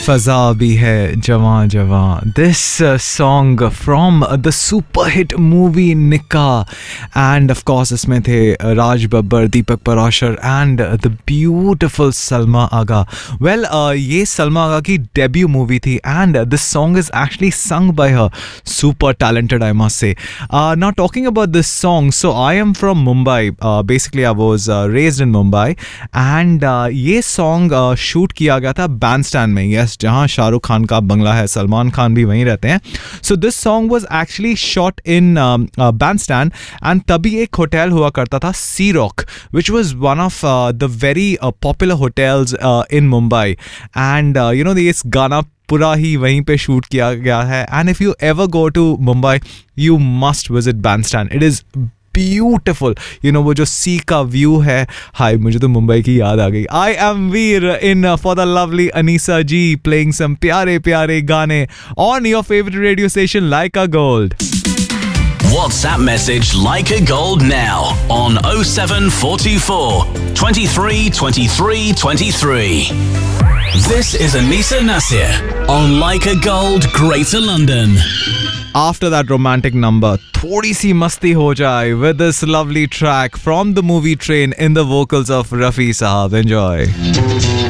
फजा भी है जवां जवां. This song from the super hit movie Nikah, and of course इसमें थे राज बब्बर, दीपक Parashar and the beautiful Salma Agha. Well, ये सलमा आगा की debut movie थी and this song is actually sung by her. Super talented, I must say. Now talking about this song, so I am from Mumbai. Basically I was raised in Mumbai and ये song shoot किया गया था Bandstand में. Yes, जहाँ शाहरुख खान का बंगला है, सलमान खान भी वहीं रहते हैं. So this song was actually shot in bandstand and तभी एक होटल हुआ करता था Sea Rock, which was one of the very popular hotels in Mumbai. And you know, this गाना पूरा ही वहीं पे शूट किया गया है. And if you ever go to Mumbai, you must visit bandstand. It is beautiful. You know वो जो सी का व्यू है. हाय, मुझे तो मुंबई की याद आ गई. I am Veer in for the lovely Anisa ji playing some प्यारे प्यारे गाने on your favourite radio station like a gold. WhatsApp message Like a Gold now on 07424 23 23 23. This is Anisa Nasir on Like a Gold, Greater London. After that romantic number, थोड़ी सी मस्ती हो जाए with this lovely track from the movie Train in the vocals of Rafi Sahab. Enjoy.